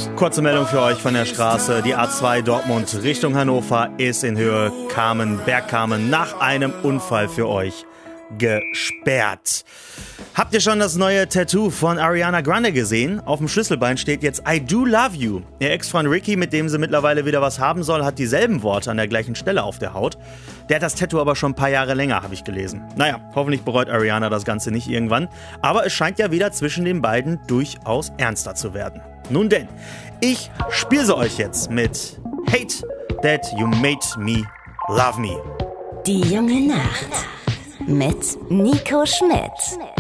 Kurze Meldung für euch von der Straße. Die A2 Dortmund Richtung Hannover ist in Höhe Bergkamen nach einem Unfall für euch gesperrt. Habt ihr schon das neue Tattoo von Ariana Grande gesehen? Auf dem Schlüsselbein steht jetzt I do love you. Ihr Ex-Freund Ricky, mit dem sie mittlerweile wieder was haben soll, hat dieselben Worte an der gleichen Stelle auf der Haut. Der hat das Tattoo aber schon ein paar Jahre länger, habe ich gelesen. Naja, hoffentlich bereut Ariana das Ganze nicht irgendwann. Aber es scheint ja wieder zwischen den beiden durchaus ernster zu werden. Nun denn, ich spiele sie euch jetzt mit Hate That You Made Me Love Me. Die junge Nacht mit Nico Schmidt.